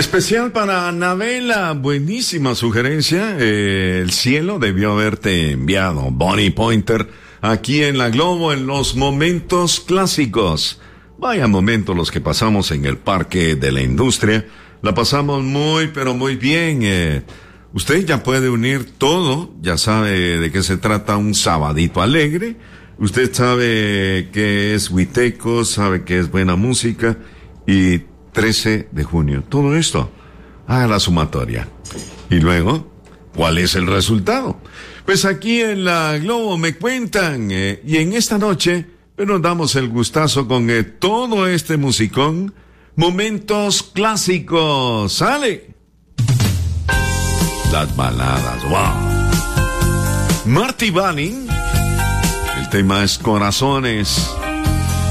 Especial para Anabela, buenísima sugerencia. El cielo debió haberte enviado Bonnie Pointer aquí en la Globo en los momentos clásicos. Vaya momentos los que pasamos en el Parque de la Industria. La pasamos muy, pero muy bien. Usted ya puede unir todo, ya sabe de qué se trata un sabadito alegre. Usted sabe que es huiteco, sabe que es buena música y 13 de junio. Todo esto, haga la sumatoria. Y luego, ¿cuál es el resultado? Pues aquí en la Globo me cuentan, y en esta noche, nos damos el gustazo con todo este musicón. Momentos clásicos, ¡sale! Las baladas, wow. Marty Balin, el tema es Corazones.